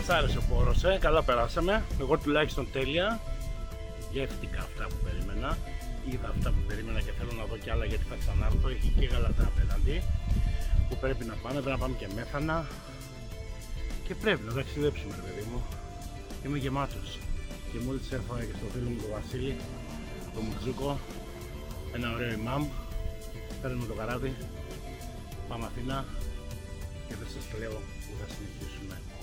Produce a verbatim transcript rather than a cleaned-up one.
Μας άρεσε ο χώρος, ε, καλά περάσαμε. Εγώ τουλάχιστον τέλεια. Γεύτηκα αυτά που περίμενα. Είδα αυτά που περίμενα και θέλω να δω κι άλλα γιατί θα ξανάρθω. Έχει και Γαλατά απέναντι που πρέπει να πάμε. Πρέπει να πάμε και Μέθανα. Και πρέπει να ταξιδέψουμε, ρε παιδί μου. Είμαι γεμάτος. Και μόλις έφαγα και στο φίλο μου τον Βασίλη, τον Μουτζούκο, ένα ωραίο ημάμ. Παίρνουμε το καράβι. Πάμε Αθήνα. Και δεν σας λέω που θα συνεχίσουμε.